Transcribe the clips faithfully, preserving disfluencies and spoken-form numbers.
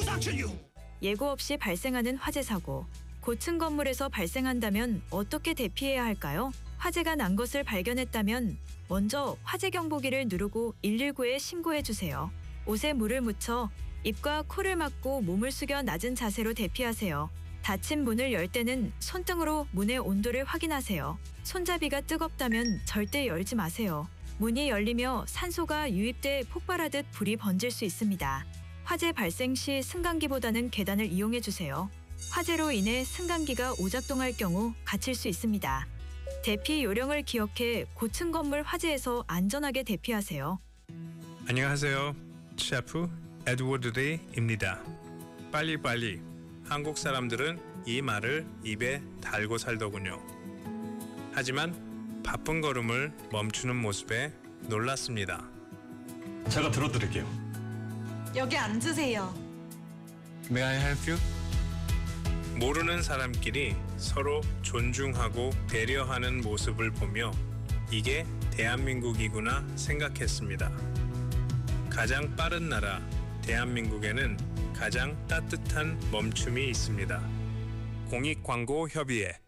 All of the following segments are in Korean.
예고 없이 발생하는 화재 사고. 고층 건물에서 발생한다면 어떻게 대피해야 할까요? 화재가 난 것을 발견했다면 먼저 화재 경보기를 누르고 일일구에 신고해 주세요. 옷에 물을 묻혀 입과 코를 막고 몸을 숙여 낮은 자세로 대피하세요. 닫힌 문을 열 때는 손등으로 문의 온도를 확인하세요. 손잡이가 뜨겁다면 절대 열지 마세요. 문이 열리며 산소가 유입돼 폭발하듯 불이 번질 수 있습니다. 화재 발생 시 승강기보다는 계단을 이용해 주세요. 화재로 인해 승강기가 오작동할 경우 갇힐 수 있습니다. 대피 요령을 기억해 고층 건물 화재에서 안전하게 대피하세요. 안녕하세요. 셰프 에드워드 리입니다. 빨리빨리. 한국 사람들은 이 말을 입에 달고 살더군요. 하지만 바쁜 걸음을 멈추는 모습에 놀랐습니다. 제가 들어드릴게요. 여기 앉으세요. May I help you? 모르는 사람끼리 서로 존중하고 배려하는 모습을 보며 이게 대한민국이구나 생각했습니다. 가장 빠른 나라 대한민국에는 가장 따뜻한 멈춤이 있습니다. 공익광고협의회.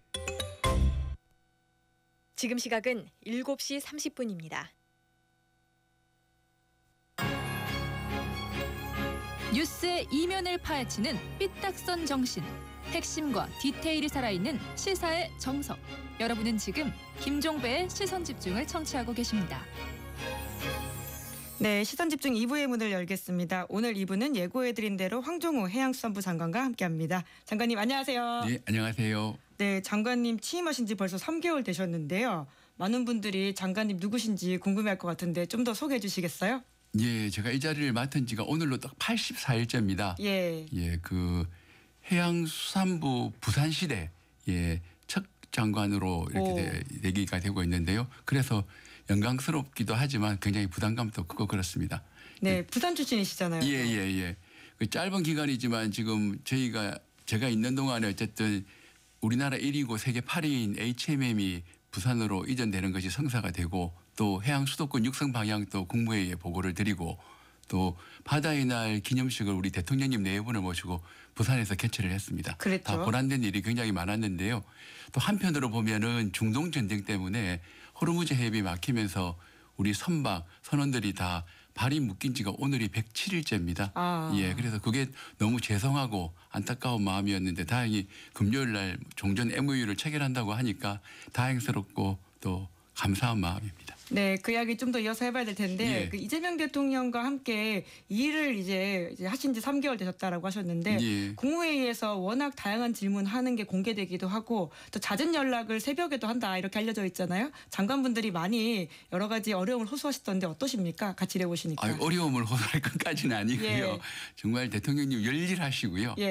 지금 시각은 일곱 시 삼십 분입니다. 뉴스의 이면을 파헤치는 삐딱선 정신. 핵심과 디테일이 살아있는 시사의 정석. 여러분은 지금 김종배의 시선집중을 청취하고 계십니다. 네, 시선집중 이 부의 문을 열겠습니다. 오늘 이 부는 예고해드린 대로 황종우 해양수산부 장관과 함께합니다. 장관님 안녕하세요. 네, 안녕하세요. 네, 장관님 취임하신 지 벌써 삼 개월 되셨는데요. 많은 분들이 장관님 누구신지 궁금해할 것 같은데 좀 더 소개해 주시겠어요? 예, 제가 이 자리를 맡은 지가 오늘로 딱 팔십사 일째입니다. 예. 예, 그 해양수산부 부산시대 예, 첫 장관으로 이렇게 되, 되기가 되고 있는데요. 그래서 영광스럽기도 하지만 굉장히 부담감도 크고 그렇습니다. 네, 예. 부산 출신이시잖아요. 예, 예, 예. 그 짧은 기간이지만 지금 저희가 제가 있는 동안에 어쨌든 우리나라 일 위고 세계 팔 위인 에이치엠엠이 부산으로 이전되는 것이 성사가 되고 또 해양 수도권 육성 방향도 국무회의에 보고를 드리고 또 바다의 날 기념식을 우리 대통령님 네 분을 모시고 부산에서 개최를 했습니다. 그랬죠. 다 보람된 일이 굉장히 많았는데요. 또 한편으로 보면은 중동 전쟁 때문에 호르무즈 해협이 막히면서 우리 선박 선원들이 다 발이 묶인 지가 오늘이 백칠 일째입니다. 아. 예, 그래서 그게 너무 죄송하고 안타까운 마음이었는데 다행히 금요일 날 종전 엠오유를 체결한다고 하니까 다행스럽고 또 감사한 마음입니다. 네, 그 이야기 좀 더 이어서 해봐야 될 텐데 예. 그 이재명 대통령과 함께 이 일을 이제, 이제 하신 지 삼 개월 되셨다라고 하셨는데 예. 국무회의에서 워낙 다양한 질문하는 게 공개되기도 하고 또 잦은 연락을 새벽에도 한다 이렇게 알려져 있잖아요. 장관분들이 많이 여러 가지 어려움을 호소하시던데 어떠십니까? 같이 일해보시니까. 아유, 어려움을 호소할 것까지는 아니고요. 예. 정말 대통령님 열일하시고요. 예.